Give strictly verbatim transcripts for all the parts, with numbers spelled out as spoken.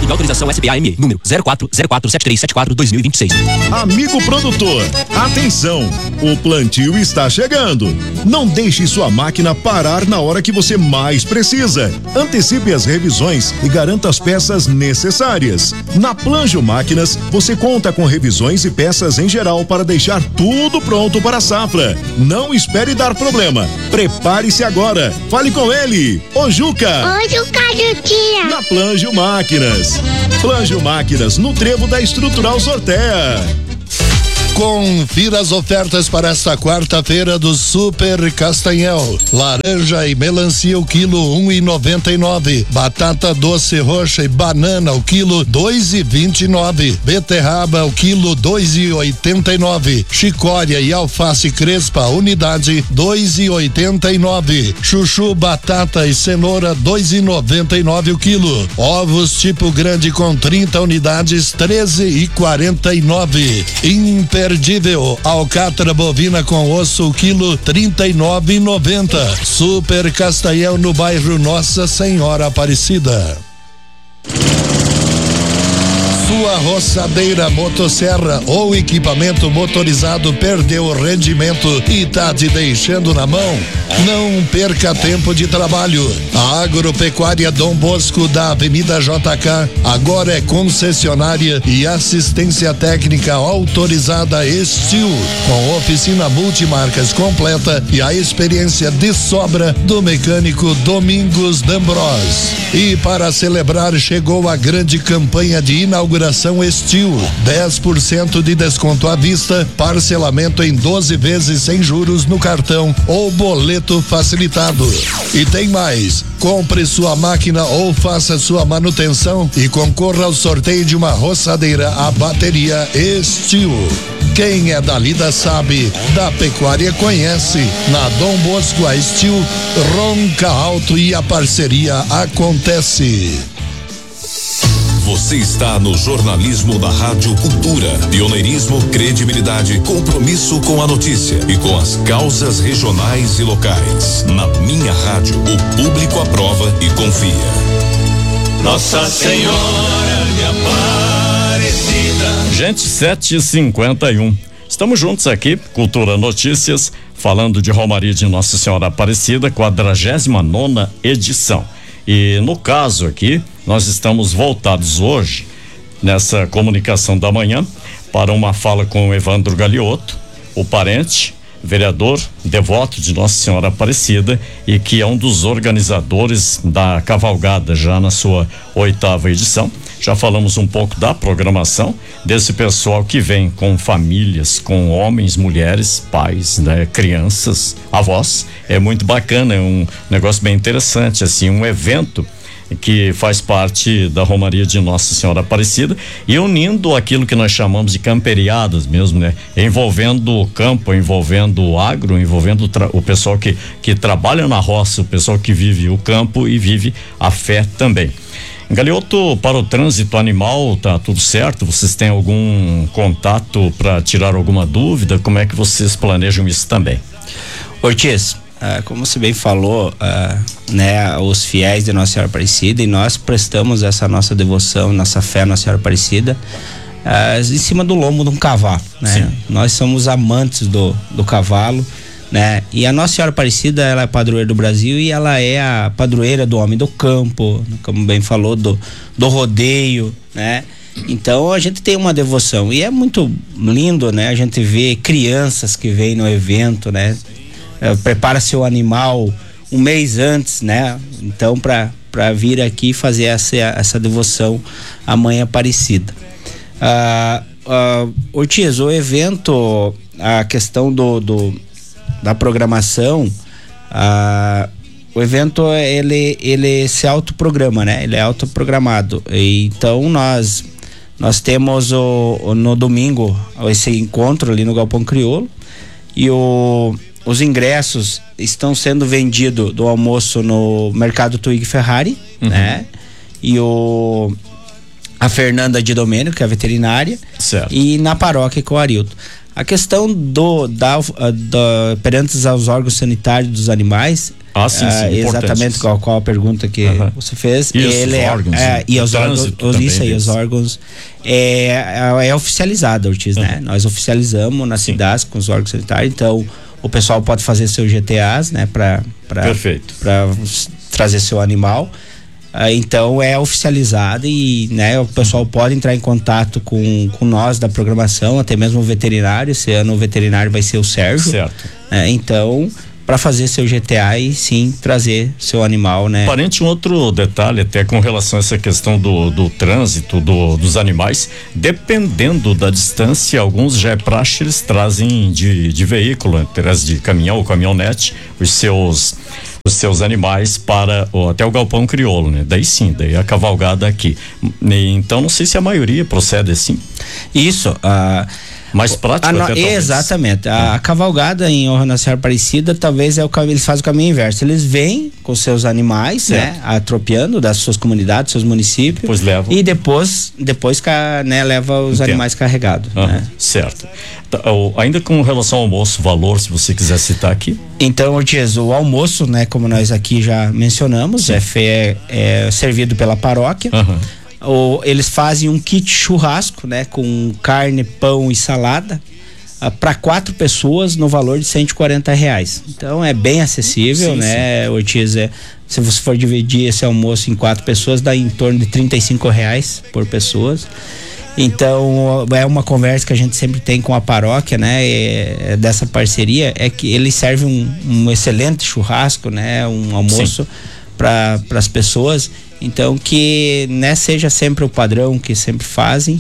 de autorização S B A M E, número zero quatro zero quatro sete três sete quatro dois mil e vinte e seis. Amigo produtor, atenção, o plantio está chegando. Não deixe sua máquina parar na hora que você mais precisa. Antecipe as revisões e garanta as peças necessárias. Na Planjo Máquinas, você conta com revisões e peças em geral para deixar tudo pronto para a safra. Não espere dar problema. Prepare-se agora. Fale com ele, o Juca. Ô, Juca, Juquinha. Na Planjo Máquinas. Planjo Máquinas, no trevo da Estrutural Sorteia. Confira as ofertas para esta quarta-feira do Super Castanhel. Laranja e melancia o quilo um e noventa e nove. Batata doce roxa e banana o quilo dois e vinte e nove. Beterraba o quilo dois e oitenta e nove. Chicória e alface crespa unidade dois e oitenta e nove. Chuchu, batata e cenoura dois e noventa e nove o quilo. Ovos tipo grande com trinta unidades treze e quarenta e nove. Imperdível alcatra bovina com osso quilo trinta e nove e noventa. Super Castanhel no bairro Nossa Senhora Aparecida. Sua roçadeira, motosserra ou equipamento motorizado perdeu o rendimento e tá te deixando na mão? Não perca tempo de trabalho. A Agropecuária Dom Bosco da Avenida J K agora é concessionária e assistência técnica autorizada Estil, com oficina multimarcas completa e a experiência de sobra do mecânico Domingos D'Ambros. E para celebrar, chegou a grande campanha de inauguração Estil, dez por cento de desconto à vista, parcelamento em doze vezes sem juros no cartão ou boleto facilitado. E tem mais, compre sua máquina ou faça sua manutenção e concorra ao sorteio de uma roçadeira a bateria Estil. Quem é da lida sabe, da pecuária conhece. Na Dom Bosco a Estil ronca alto e a parceria acontece. Você está no jornalismo da Rádio Cultura. Pioneirismo, credibilidade, compromisso com a notícia e com as causas regionais e locais. Na minha rádio, o público aprova e confia. Nossa Senhora de Aparecida. Gente, sete e cinquenta e um. Estamos juntos aqui, Cultura Notícias, falando de Romaria de Nossa Senhora Aparecida, quadragésima nona edição. E no caso aqui, nós estamos voltados hoje, nessa comunicação da manhã, para uma fala com o Evandro Galiotto, o parente, vereador, devoto de Nossa Senhora Aparecida e que é um dos organizadores da cavalgada já na sua oitava edição. Já falamos um pouco da programação desse pessoal que vem com famílias, com homens, mulheres, pais, né, crianças, avós. É muito bacana, é um negócio bem interessante, assim, um evento que faz parte da Romaria de Nossa Senhora Aparecida e unindo aquilo que nós chamamos de camperiadas mesmo, né? Envolvendo o campo, envolvendo o agro, envolvendo o, tra- o pessoal que, que trabalha na roça, o pessoal que vive o campo e vive a fé também. Galiotto, para o trânsito animal, tá tudo certo? Vocês têm algum contato para tirar alguma dúvida? Como é que vocês planejam isso também? Ortiz, ah, como você bem falou, ah, né, os fiéis de Nossa Senhora Aparecida, e nós prestamos essa nossa devoção, nossa fé à Nossa Senhora Aparecida ah, em cima do lombo de um cavalo, né? Sim. Nós somos amantes do, do cavalo, né? E a Nossa Senhora Aparecida, ela é padroeira do Brasil e ela é a padroeira do homem do campo, como bem falou, do, do rodeio, né? Então a gente tem uma devoção e é muito lindo, né? A gente vê crianças que vêm no evento, né? É, prepara seu animal um mês antes, né? Então para para vir aqui fazer essa, essa devoção à Mãe Aparecida. Ah, ah, Ortiz, o evento, a questão do, do da programação, ah, o evento ele ele se autoprograma, né? Ele é autoprogramado. E então nós nós temos o, o no domingo esse encontro ali no Galpão Crioulo e o os ingressos estão sendo vendidos do almoço no Mercado Twig Ferrari, uhum. né? E o a Fernanda de Domênio, que é a veterinária, certo. E na paróquia com o Arilton. A questão do da, da perante aos órgãos sanitários dos animais, Ah, sim, sim, ah, exatamente qual, qual a pergunta que uh-huh. você fez. E ele os órgãos, é, é, e os órgãos, os, isso aí, os órgãos é, é oficializado, Ortiz, uh-huh. né? Nós oficializamos na cidade com os órgãos sanitários, então o pessoal pode fazer seus G T As, né? Para para trazer seu animal. Ah, então é oficializado e, né, o pessoal pode entrar em contato com, com nós da programação, até mesmo o veterinário. Esse ano o veterinário vai ser o Sérgio. Certo. Né? Então, para fazer seu G T A e sim trazer seu animal, né? Parente, um outro detalhe até com relação a essa questão do, do trânsito do, dos animais, dependendo da distância, alguns já é praxe, eles trazem de, de veículo, traz de caminhão ou caminhonete, os seus os seus animais para ó, até o galpão crioulo, né? Daí sim, daí a cavalgada aqui. E, então não sei se a maioria procede assim. Isso, a uh... mais prático no, até, talvez. Exatamente. A, a cavalgada em honra à Senhora Aparecida, talvez é o eles fazem o caminho inverso. Eles vêm com seus animais, certo, né, atropiando das suas comunidades, seus municípios. Depois levam. E depois, depois né, leva os Entendo. animais carregados. Uhum, né? Certo. Tá, ainda com relação ao almoço, valor, se você quiser citar aqui. Então, Ortiz, o almoço, né, como nós aqui já mencionamos, é, é, é servido pela paróquia. Uhum. Ou eles fazem um kit churrasco, né, com carne, pão e salada, uh, para quatro pessoas no valor de cento e quarenta reais. Então é bem acessível, sim, né, sim. Ortiz? É, se você for dividir esse almoço em quatro pessoas, dá em torno de trinta e cinco reais por pessoas. Então é uma conversa que a gente sempre tem com a paróquia, né, é, é dessa parceria, é que eles servem um, um excelente churrasco, né, um almoço para as pessoas. Então que, né, seja sempre o padrão que sempre fazem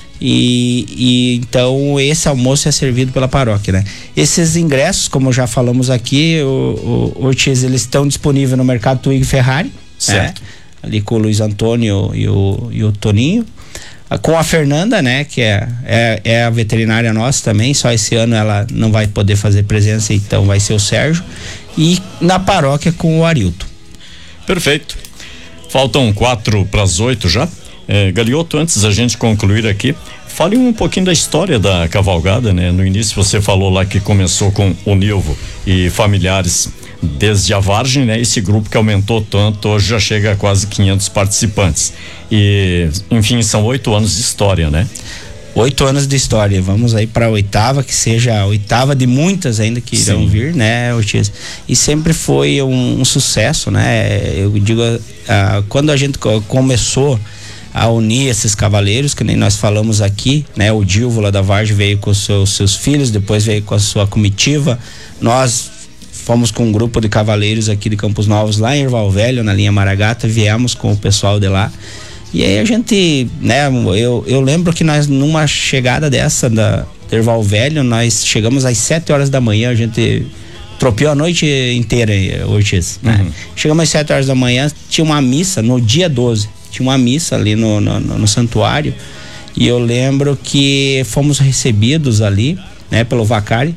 e, e então esse almoço é servido pela paróquia, né? Esses ingressos, como já falamos aqui, o, o Ortiz, eles estão disponíveis no Mercado Twig Ferrari, certo, né? Ali com o Luiz Antônio e o, e o Toninho, com a Fernanda, né, que é, é, é a veterinária nossa também, só esse ano ela não vai poder fazer presença, então vai ser o Sérgio, e na paróquia com o Arilton. Perfeito. Faltam quatro para as oito já. É, Galioto, antes da gente concluir aqui, fale um pouquinho da história da cavalgada, né? No início você falou lá que começou com o Nilvo e familiares desde a Vargem, né? Esse grupo que aumentou tanto, hoje já chega a quase quinhentos participantes. E, enfim, são oito anos de história, né? Oito anos de história, vamos aí para a oitava, que seja a oitava de muitas ainda que irão Sim. vir, né, Ortiz? E sempre foi um, um sucesso, né? Eu digo, ah, quando a gente começou a unir esses cavaleiros, que nem nós falamos aqui, né? O Dílvola da Vargem veio com os seus, seus filhos, depois veio com a sua comitiva. Nós fomos com um grupo de cavaleiros aqui de Campos Novos, lá em Erval Velho, na linha Maragata, viemos com o pessoal de lá. E aí a gente, né, eu, eu lembro que nós, numa chegada dessa da Erval Velho, nós chegamos às sete horas da manhã, a gente tropeou a noite inteira, Ortiz, né? Uhum. Chegamos às sete horas da manhã, tinha uma missa no dia doze, tinha uma missa ali no, no, no, no santuário, e eu lembro que fomos recebidos ali, né, pelo Vacari,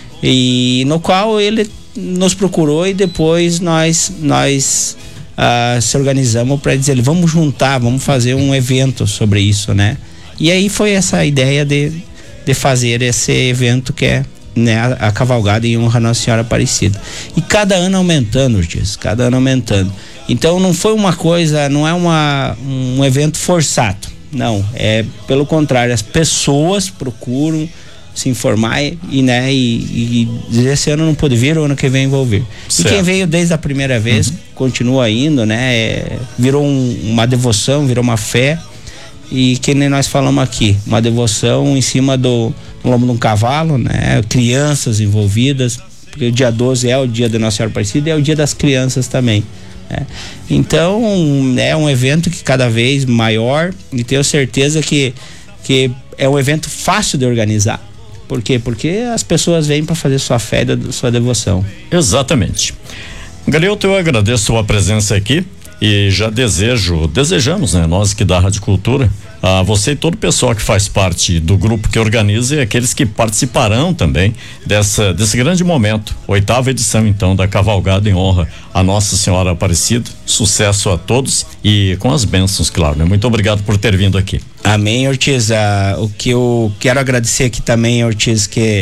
e no qual ele nos procurou e depois nós, nós Uh, se organizamos para dizer, vamos juntar, vamos fazer um evento sobre isso, né? E aí foi essa ideia de, de fazer esse evento que é, né, a, a cavalgada em honra à Nossa Senhora Aparecida. E cada ano aumentando, Ortiz, cada ano aumentando. Então não foi uma coisa, não é uma, um evento forçado, não, é pelo contrário, as pessoas procuram se informar e, né, e, e esse ano não pôde vir, o ano que vem vou vir. Certo. E quem veio desde a primeira vez, uhum, continua indo, né? É, virou um, uma devoção, virou uma fé, e que nem nós falamos aqui, uma devoção em cima do, do lombo de um cavalo, né? Crianças envolvidas, porque o dia doze é o dia da Nossa Senhora Aparecida e é o dia das crianças também, né? Então é um evento que cada vez maior, e tenho certeza que, que é um evento fácil de organizar. Por quê? Porque as pessoas vêm para fazer sua fé, sua devoção. Exatamente. Galioto, eu agradeço a presença aqui e já desejo, desejamos, né, nós aqui da Rádio Cultura, a você e todo o pessoal que faz parte do grupo que organiza e aqueles que participarão também dessa, desse grande momento, oitava edição então da cavalgada em honra a Nossa Senhora Aparecida. Sucesso a todos e com as bênçãos, claro, né? Muito obrigado por ter vindo aqui. Amém, Ortiz. Ah, o que eu quero agradecer aqui também, Ortiz, que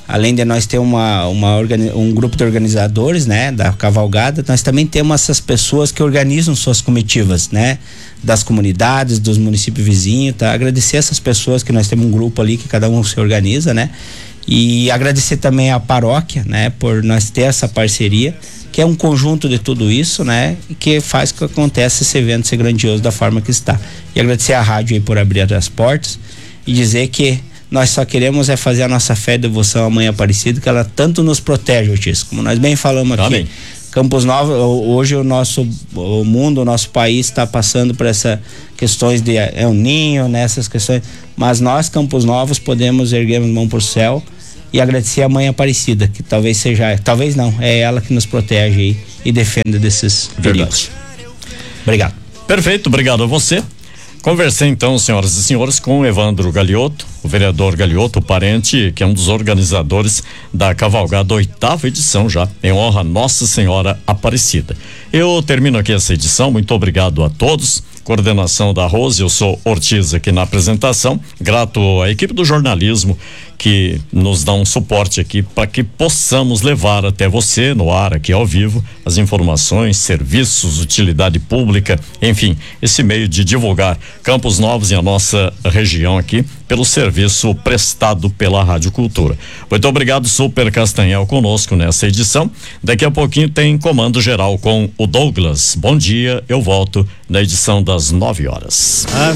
além de nós ter uma, uma organi- um grupo de organizadores, né, da cavalgada, nós também temos essas pessoas que organizam suas comitivas, né, das comunidades, dos municípios vizinhos, tá? Agradecer essas pessoas que nós temos um grupo ali que cada um se organiza, né? E agradecer também à paróquia, né, por nós ter essa parceria, que é um conjunto de tudo isso, né, e que faz que aconteça esse evento ser grandioso da forma que está. E agradecer à rádio aí por abrir as portas e dizer que nós só queremos é fazer a nossa fé e devoção à Mãe Aparecida, que ela tanto nos protege, Otis, como nós bem falamos aqui. Amém. Campos Novos, hoje o nosso o mundo, o nosso país está passando por essas questões de El Ninho, né, essas questões, mas nós, Campos Novos, podemos erguer a mão para o céu e agradecer a Mãe Aparecida, que talvez seja, talvez não, é ela que nos protege aí e defende desses perigos. Obrigado. Perfeito, obrigado a você. Conversei então, senhoras e senhores, com o Evandro Galiotto, o vereador Galiotto, parente, que é um dos organizadores da cavalgada, oitava edição já, em honra a Nossa Senhora Aparecida. Eu termino aqui essa edição, muito obrigado a todos. Coordenação da Rose, eu sou Ortiz aqui na apresentação, grato à equipe do jornalismo que nos dá um suporte aqui para que possamos levar até você no ar aqui ao vivo as informações, serviços, utilidade pública, enfim, esse meio de divulgar Campos Novos e a nossa região aqui pelo serviço prestado pela Rádio Cultura. Muito obrigado, Super Castanhel, conosco nessa edição. Daqui a pouquinho tem comando geral com o Douglas. Bom dia, eu volto na edição das nove horas. A